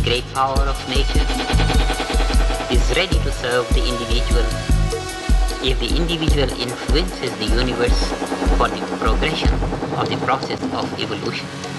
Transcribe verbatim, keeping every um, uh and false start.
great power of nature, is ready to serve the individual if the individual influences the universe for the progression of the process of evolution.